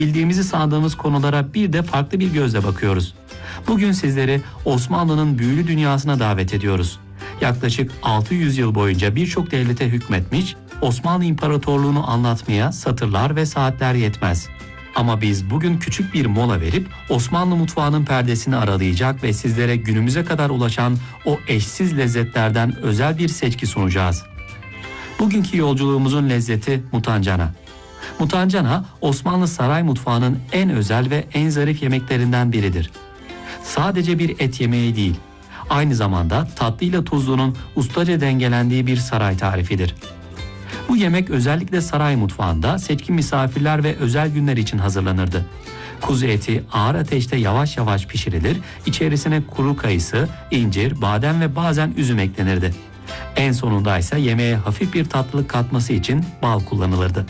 bildiğimizi sandığımız konulara bir de farklı bir gözle bakıyoruz. Bugün sizleri Osmanlı'nın büyülü dünyasına davet ediyoruz. Yaklaşık 600 yıl boyunca birçok devlete hükmetmiş, Osmanlı İmparatorluğunu anlatmaya satırlar ve saatler yetmez. Ama biz bugün küçük bir mola verip Osmanlı mutfağının perdesini aralayacak ve sizlere günümüze kadar ulaşan o eşsiz lezzetlerden özel bir seçki sunacağız. Bugünkü yolculuğumuzun lezzeti mutancana. Mutancana, Osmanlı saray mutfağının en özel ve en zarif yemeklerinden biridir. Sadece bir et yemeği değil, aynı zamanda tatlıyla tuzlunun ustaca dengelendiği bir saray tarifidir. Bu yemek özellikle saray mutfağında seçkin misafirler ve özel günler için hazırlanırdı. Kuzu eti ağır ateşte yavaş yavaş pişirilir, içerisine kuru kayısı, incir, badem ve bazen üzüm eklenirdi. En sonunda ise yemeğe hafif bir tatlılık katması için bal kullanılırdı.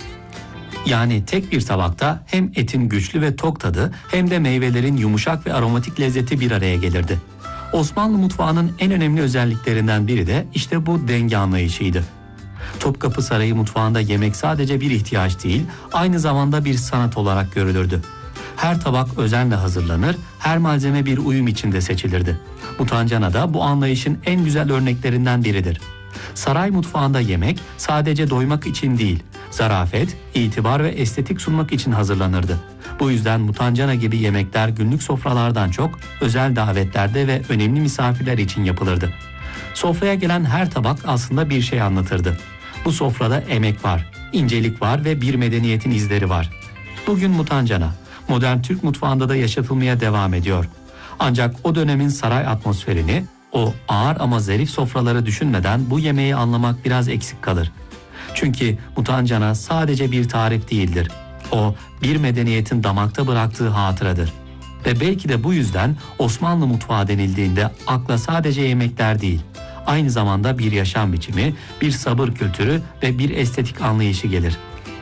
Yani tek bir tabakta hem etin güçlü ve tok tadı hem de meyvelerin yumuşak ve aromatik lezzeti bir araya gelirdi. Osmanlı mutfağının en önemli özelliklerinden biri de işte bu denge anlayışıydı. Topkapı Sarayı mutfağında yemek sadece bir ihtiyaç değil, aynı zamanda bir sanat olarak görülürdü. Her tabak özenle hazırlanır, her malzeme bir uyum içinde seçilirdi. Mutancana da bu anlayışın en güzel örneklerinden biridir. Saray mutfağında yemek sadece doymak için değil, zarafet, itibar ve estetik sunmak için hazırlanırdı. Bu yüzden mutancana gibi yemekler günlük sofralardan çok özel davetlerde ve önemli misafirler için yapılırdı. Sofraya gelen her tabak aslında bir şey anlatırdı. Bu sofrada emek var, incelik var ve bir medeniyetin izleri var. Bugün mutancana, modern Türk mutfağında da yaşatılmaya devam ediyor. Ancak o dönemin saray atmosferini, o ağır ama zarif sofraları düşünmeden bu yemeği anlamak biraz eksik kalır. Çünkü mutancana sadece bir tarif değildir. O bir medeniyetin damakta bıraktığı hatıradır. Ve belki de bu yüzden Osmanlı mutfağı denildiğinde akla sadece yemekler değil, aynı zamanda bir yaşam biçimi, bir sabır kültürü ve bir estetik anlayışı gelir.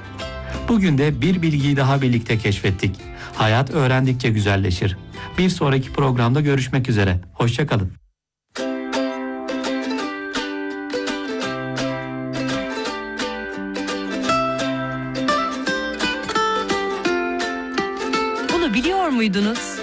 Bugün de bir bilgiyi daha birlikte keşfettik. Hayat öğrendikçe güzelleşir. Bir sonraki programda görüşmek üzere. Hoşça kalın. Bunu biliyor muydunuz?